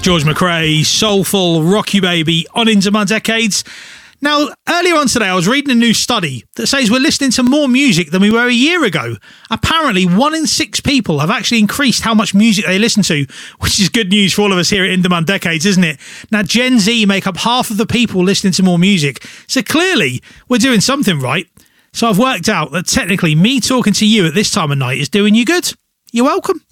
George McRae, soulful, rock you baby, on into my decades. Now, earlier on today, I was reading a new study that says we're listening to more music than we were a year ago. Apparently, 1 in 6 people have actually increased how much music they listen to, which is good news for all of us here at In Demand Decades, isn't it? Now, Gen Z make up half of the people listening to more music, so clearly we're doing something right. So I've worked out that technically me talking to you at this time of night is doing you good. You're welcome.